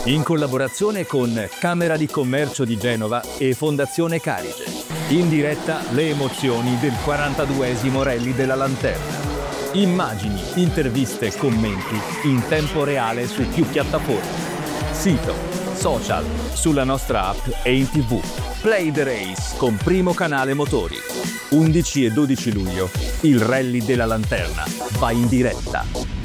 in collaborazione con Camera di Commercio di Genova e Fondazione Carige. In diretta le emozioni del 42esimo Rally della Lanterna. Immagini, interviste e commenti in tempo reale su più piattaforme. Sito, social, sulla nostra app e in TV. Play the Race con Primo Canale Motori. 11 e 12 luglio, il Rally della Lanterna va in diretta.